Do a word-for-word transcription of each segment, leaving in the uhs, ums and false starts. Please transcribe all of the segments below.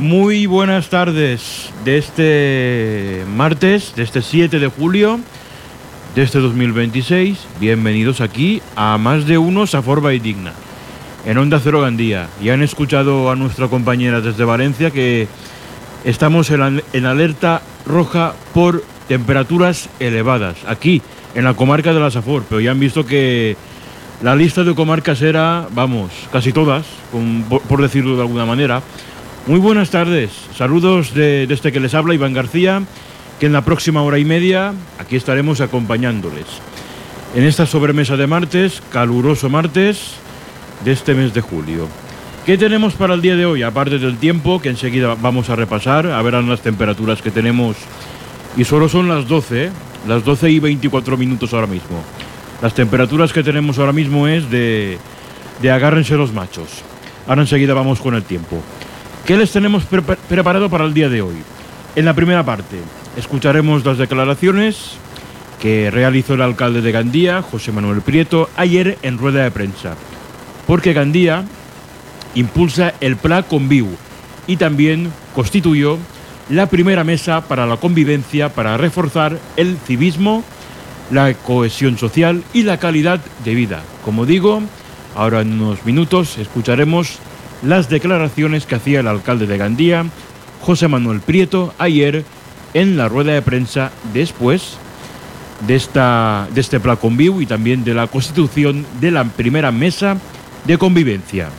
Muy buenas tardes de este martes, de este siete de julio de este dos mil veintiséis. Bienvenidos aquí a Más de Uno Safor y Digna, en Onda Cero Gandía. Ya han escuchado a nuestra compañera desde Valencia que estamos en, en alerta roja por temperaturas elevadas, aquí en la comarca de la Safor, pero ya han visto que la lista de comarcas era, vamos, casi todas, con, por, por decirlo de alguna manera. Muy buenas tardes, saludos de, de este que les habla, Iván García, que en la próxima hora y media aquí estaremos acompañándoles en esta sobremesa de martes, caluroso martes de este mes de julio. ¿Qué tenemos para el día de hoy? Aparte del tiempo, que enseguida vamos a repasar, a ver las temperaturas que tenemos, y solo son las doce, ¿eh? las doce y veinticuatro minutos ahora mismo. Las temperaturas que tenemos ahora mismo es de, de agárrense los machos. Ahora enseguida vamos con el tiempo. ¿Qué les tenemos pre preparado para el día de hoy? En la primera parte escucharemos las declaraciones que realizó el alcalde de Gandía, José Manuel Prieto, ayer en rueda de prensa, porque Gandía impulsa el Pla Conviu y también constituyó la primera mesa para la convivencia para reforzar el civismo, la cohesión social y la calidad de vida. Como digo, ahora en unos minutos escucharemos las declaraciones que hacía el alcalde de Gandía, José Manuel Prieto, ayer en la rueda de prensa después de, esta, de este Pla Conviu y también de la constitución de la primera mesa de convivencia.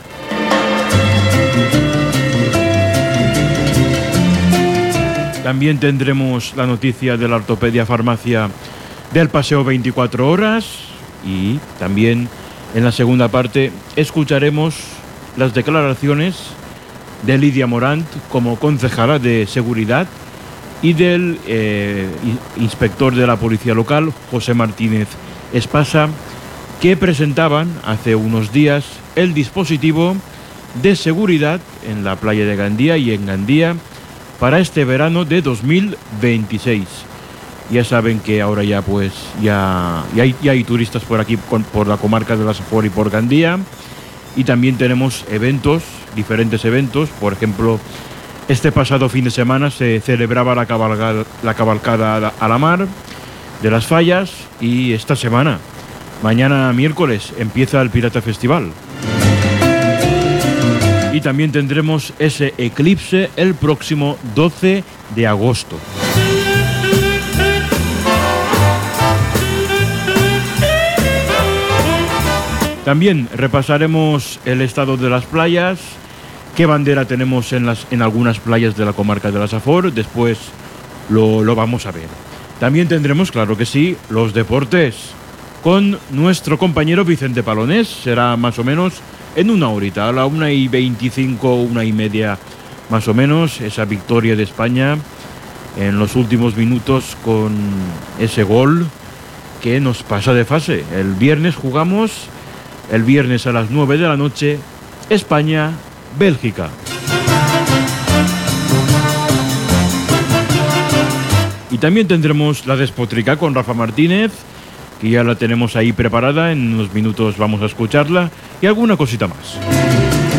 También tendremos la noticia de la ortopedia farmacia del paseo veinticuatro horas y también en la segunda parte escucharemos las declaraciones de Lidia Morant como concejala de seguridad y del eh, inspector de la policía local, José Martínez Espasa, que presentaban hace unos días el dispositivo de seguridad en la playa de Gandía y en Gandía para este verano de dos mil veintiséis. Ya saben que ahora ya pues ya, ya, hay, ya hay turistas por aquí, con, por la comarca de la Safor y por Gandía, y también tenemos eventos, diferentes eventos. Por ejemplo, este pasado fin de semana se celebraba la cabalgada, la cabalgada a la mar de las Fallas, y esta semana, mañana miércoles, empieza el Pirata Festival. Y también tendremos ese eclipse el próximo doce de agosto. También repasaremos el estado de las playas, qué bandera tenemos en, las, en algunas playas de la comarca de la Safor, después lo, lo vamos a ver. También tendremos, claro que sí, los deportes con nuestro compañero Vicente Palonés. Será más o menos en una horita, a la una y veinticinco, una y media más o menos, esa victoria de España en los últimos minutos con ese gol que nos pasa de fase. El viernes jugamos, el viernes a las nueve de la noche, España-Bélgica. Y también tendremos la despotrica con Rafa Martínez, que ya la tenemos ahí preparada, en unos minutos vamos a escucharla, y alguna cosita más.